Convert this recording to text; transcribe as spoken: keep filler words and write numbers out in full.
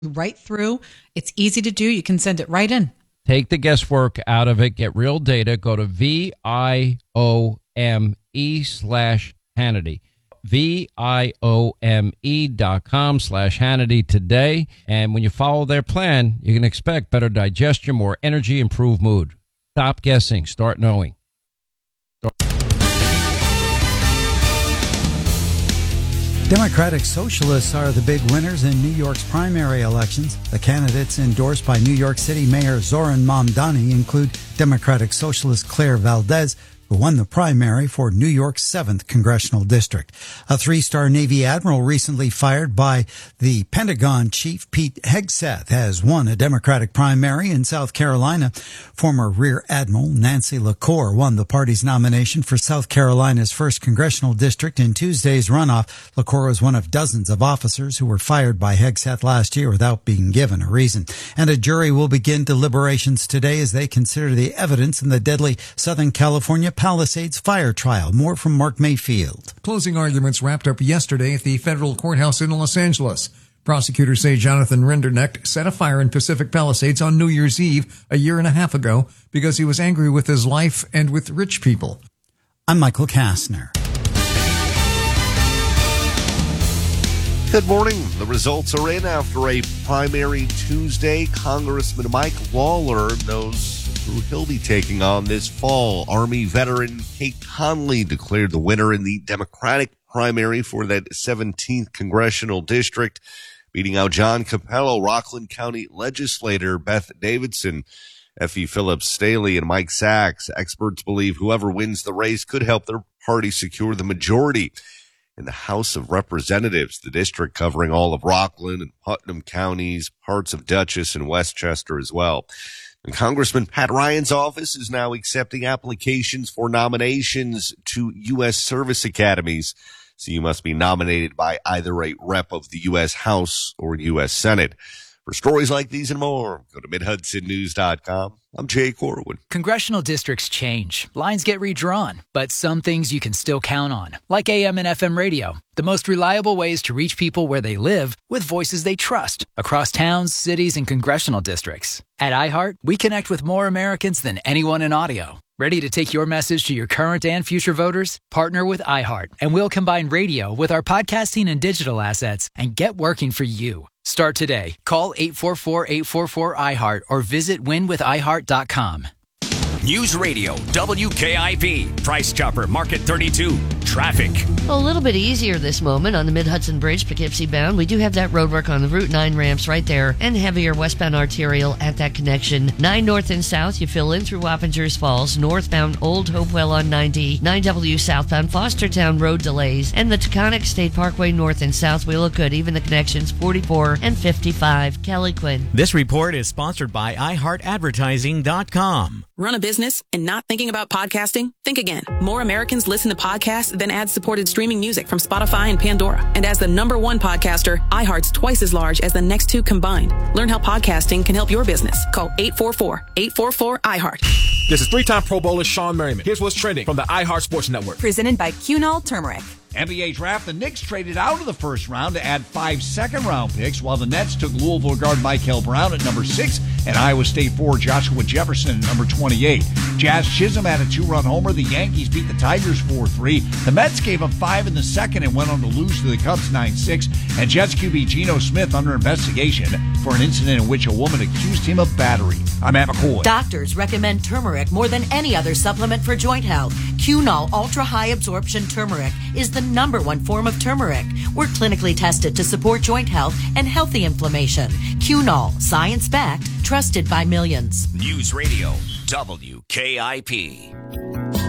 right through. It's easy to do. You can send it right in. Take the guesswork out of it. Get real data. Go to V I O M E slash Hannity. V I O M E dot com slash Hannity today. And when you follow their plan, you can expect better digestion, more energy, improved mood. Stop guessing. Start knowing. Democratic Socialists are the big winners in New York's primary elections. The candidates endorsed by New York City Mayor Zoran Mamdani include Democratic Socialist Claire Valdez, who won the primary for New York's seventh Congressional District. A three-star Navy admiral recently fired by the Pentagon chief Pete Hegseth has won a Democratic primary in South Carolina. Former Rear Admiral Nancy LaCour won the party's nomination for South Carolina's first Congressional District in Tuesday's runoff. LaCour was one of dozens of officers who were fired by Hegseth last year without being given a reason. And a jury will begin deliberations today as they consider the evidence in the deadly Southern California Palisades fire trial. More from Mark Mayfield. Closing arguments wrapped up yesterday at the federal courthouse in Los Angeles. Prosecutors say Jonathan Rendernecht set a fire in Pacific Palisades on New Year's Eve a year and a half ago because he was angry with his life and with rich people. I'm Michael Kastner. Good morning. The results are in after a primary Tuesday. Congressman Mike Lawler knows who he'll be taking on this fall. Army veteran Kate Conley declared the winner in the Democratic primary for that seventeenth Congressional District, beating out John Capello, Rockland County legislator Beth Davidson, Effie Phillips Staley, and Mike Sachs. Experts believe whoever wins the race could help their party secure the majority in the House of Representatives, the district covering all of Rockland and Putnam counties, parts of Dutchess and Westchester as well. And Congressman Pat Ryan's office is now accepting applications for nominations to U S service academies. So you must be nominated by either a rep of the U S House or U S Senate. For stories like these and more, go to mid hudson news dot com. I'm Jay Corwin. Congressional districts change. Lines get redrawn. But some things you can still count on, like A M and F M radio. The most reliable ways to reach people where they live with voices they trust across towns, cities, and congressional districts. At iHeart, we connect with more Americans than anyone in audio. Ready to take your message to your current and future voters? Partner with iHeart, and we'll combine radio with our podcasting and digital assets and get working for you. Start today. Call eight four four, eight four four, I heart or visit win with i heart dot com. News Radio, W K I P, Price Chopper, Market thirty-two, traffic. A little bit easier this moment on the Mid-Hudson Bridge, Poughkeepsie bound. We do have that roadwork on the Route nine ramps right there, and heavier westbound arterial at that connection. nine north and south, you fill in through Wappingers Falls, northbound Old Hopewell on ninety, nine W southbound Fostertown road delays, and the Taconic State Parkway north and south, we look good. Even the connections forty-four and fifty-five. Kelly Quinn. This report is sponsored by i heart advertising dot com. Run a business and not thinking about podcasting? Think again. More Americans listen to podcasts than ad-supported streaming music from Spotify and Pandora. And as the number one podcaster, iHeart's twice as large as the next two combined. Learn how podcasting can help your business. Call eight four four, eight four four, I heart. This is three-time Pro Bowler Sean Merriman. Here's what's trending from the iHeart Sports Network. Presented by Cunol Turmeric. N B A draft, the Knicks traded out of the first round to add five second-round picks, while the Nets took Louisville guard Michael Brown at number six and Iowa State forward Joshua Jefferson at number twenty-eight. Jazz Chisholm had a two-run homer. The Yankees beat the Tigers four three. The Mets gave up five in the second and went on to lose to the Cubs nine six. And Jets Q B Geno Smith under investigation for an incident in which a woman accused him of battery. I'm Matt McCoy. Doctors recommend turmeric more than any other supplement for joint health. Cunol Ultra High Absorption Turmeric is the number one form of turmeric. We're clinically tested to support joint health and healthy inflammation. Cunol, science-backed, trusted by millions. News Radio, W K I P.